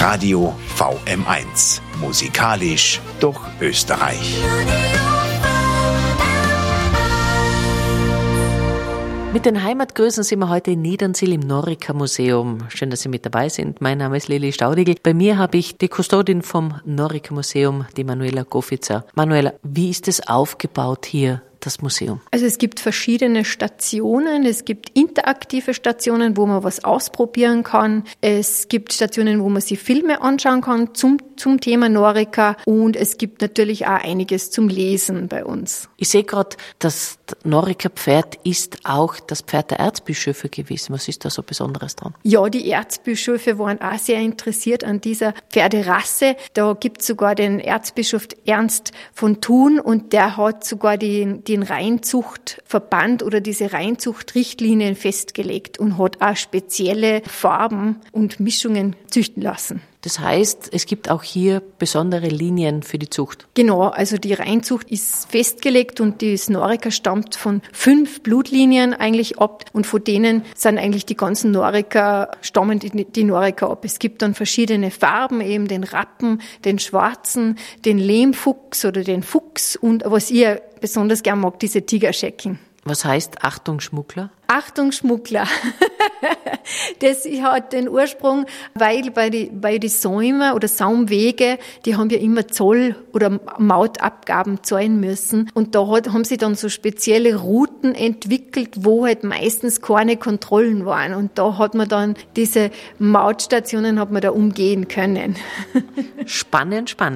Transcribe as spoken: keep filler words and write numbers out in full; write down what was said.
Radio V M eins. Musikalisch durch Österreich. Mit den Heimatgrüßen sind wir heute in Niedernsiel im Norica Museum. Schön, dass Sie mit dabei sind. Mein Name ist Lili Staudigl. Bei mir habe ich die Kustodin vom Norica Museum, die Manuela Gofitzer. Manuela, wie ist es aufgebaut hier, das Museum? Also es gibt verschiedene Stationen. Es gibt interaktive Stationen, wo man was ausprobieren kann. Es gibt Stationen, wo man sich Filme anschauen kann zum, zum Thema Norica. Und es gibt natürlich auch einiges zum Lesen bei uns. Ich sehe gerade, das Norica-Pferd ist auch das Pferd der Erzbischöfe gewesen. Was ist da so Besonderes dran? Ja, die Erzbischöfe waren auch sehr interessiert an dieser Pferderasse. Da gibt es sogar den Erzbischof Ernst von Thun und der hat sogar die den Reinzuchtverband oder diese Reinzuchtrichtlinien festgelegt und hat auch spezielle Farben und Mischungen züchten lassen. Das heißt, es gibt auch hier besondere Linien für die Zucht? Genau, also die Reinzucht ist festgelegt und das Norica stammt von fünf Blutlinien eigentlich ab und von denen sind eigentlich die ganzen Norica, stammen die, die Norica ab. Es gibt dann verschiedene Farben, eben den Rappen, den Schwarzen, den Lehmfuchs oder den Fuchs und was ich besonders gern mag, diese Tigerschecken. Was heißt Achtung Schmuggler? Achtung Schmuggler. Das hat den Ursprung, weil bei die, bei die Säume oder Saumwege, die haben ja immer Zoll- oder Mautabgaben zahlen müssen. Und da hat, haben sie dann so spezielle Routen entwickelt, wo halt meistens keine Kontrollen waren. Und da hat man dann diese Mautstationen hat man da umgehen können. Spannend, spannend.